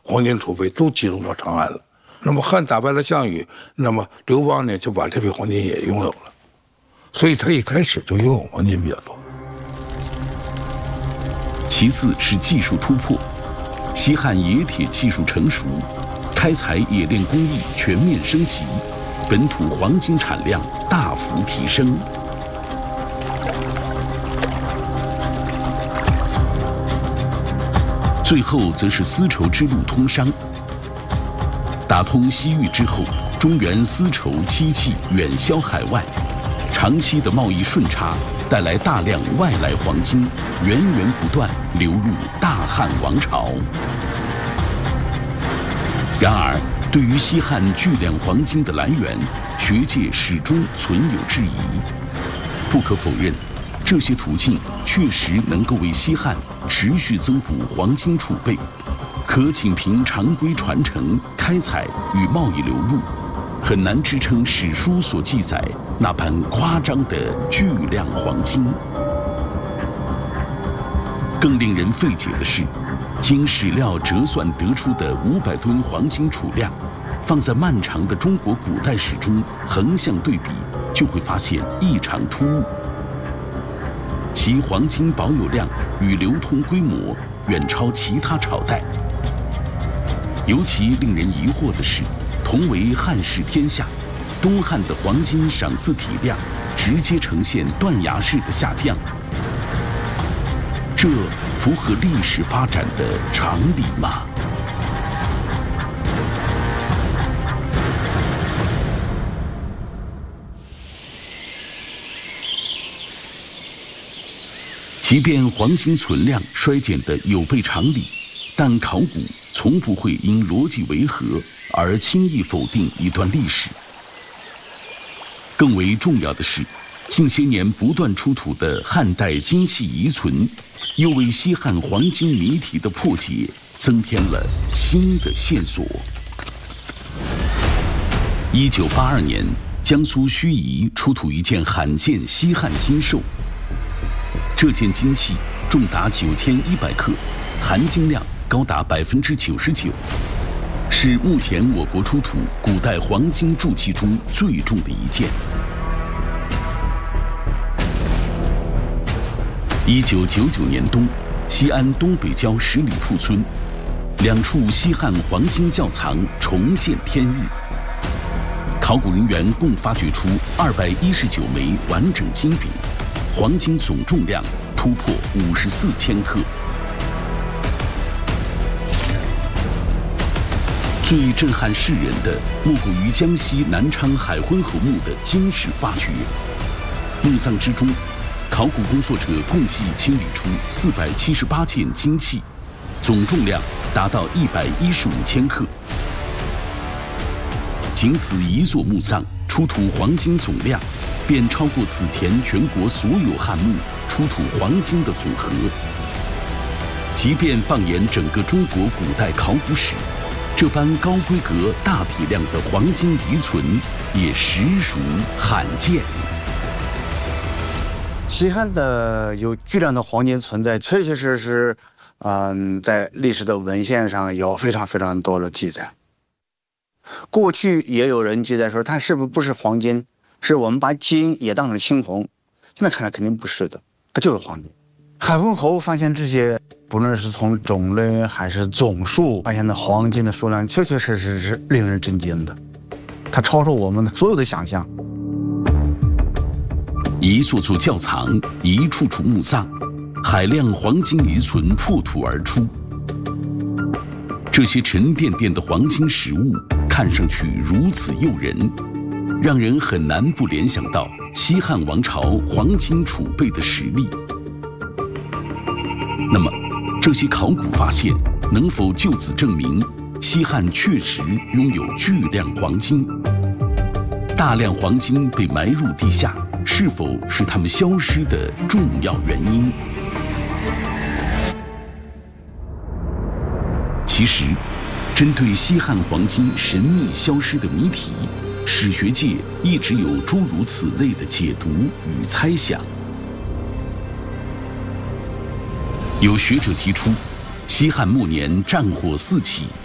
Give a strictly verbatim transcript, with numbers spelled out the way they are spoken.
黄金储备都集中到长安了。那么汉打败了项羽，那么刘邦呢就把这批黄金也拥有了，所以他一开始就拥有黄金比较多。 其次是技术突破，西汉冶铁技术成熟，开采冶炼工艺全面升级，本土黄金产量大幅提升。最后则是丝绸之路通商，打通西域之后，中原丝绸漆器远销海外，长期的贸易顺差带来大量外来黄金，源源不断流入大汉王朝。然而，对于西汉巨量黄金的来源，学界始终存有质疑。不可否认，这些途径确实能够为西汉持续增补黄金储备，可仅凭常规传承、开采与贸易流入，很难支撑史书所记载那般夸张的巨量黄金。更令人费解的是，经史料折算得出的五百吨黄金储量，放在漫长的中国古代史中横向对比，就会发现异常突兀。其黄金保有量与流通规模远超其他朝代。尤其令人疑惑的是，同为汉室天下，东汉的黄金赏赐体量直接呈现断崖式的下降，这符合历史发展的常理吗？即便黄金存量衰减的有悖常理，但考古从不会因逻辑违和而轻易否定一段历史。更为重要的是，近些年不断出土的汉代金器遗存，又为西汉黄金谜题的破解增添了新的线索。一九八二年，江苏盱眙出土一件罕见西汉金兽。这件金器重达九千一百克，含金量高达百分之九十九，是目前我国出土古代黄金铸器中最重的一件。一九九九年冬，西安东北郊十里铺村，两处西汉黄金窖藏重见天日。考古人员共发掘出二百一十九枚完整金饼。黄金总重量突破五十四千克。最震撼世人的，莫过于江西南昌海昏侯墓的金石发掘。墓葬之中，考古工作者共计清理出四百七十八件金器，总重量达到一百一十五千克。仅此一座墓葬，出土黄金总量便超过此前全国所有汉墓出土黄金的总和。即便放眼整个中国古代考古史，这般高规格、大体量的黄金遗存也实属罕见。 西汉的有巨量的黄金存在，确确实实，嗯，在历史的文献上有非常非常多的记载。过去也有人记载说，它是不是不是黄金？是我们把金也当成青铜，现在看来肯定不是的，它就是黄金。海昏侯发现这些，不论是从种类还是总数发现的黄金的数量，确确实实是令人震惊的，它超出我们的所有的想象。 一座座窖藏，一处处墓葬，海量黄金遗存破土而出。这些沉甸甸的黄金实物看上去如此诱人，让人很难不联想到西汉王朝黄金储备的实力。那么，这些考古发现能否就此证明西汉确实拥有巨量黄金？大量黄金被埋入地下，是否是他们消失的重要原因？其实，针对西汉黄金神秘消失的谜题，史学界一直有诸如此类的解读与猜想。有学者提出，西汉末年战火四起，